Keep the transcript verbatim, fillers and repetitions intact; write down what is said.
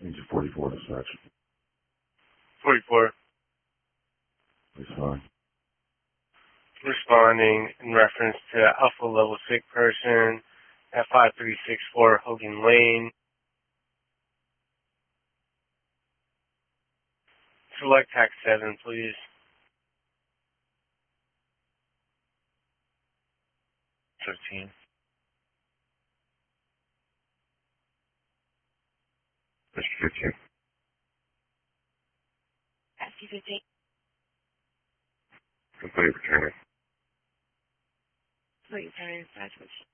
Engine forty-four dispatch. forty-four. It's fine. Responding in reference to Alpha Level Sick Person at five three six four Hogan Lane. Select tax seven, please. Thirteen. Mister fifteen. S T fifteen. Complete returning. Wait, sorry, that's what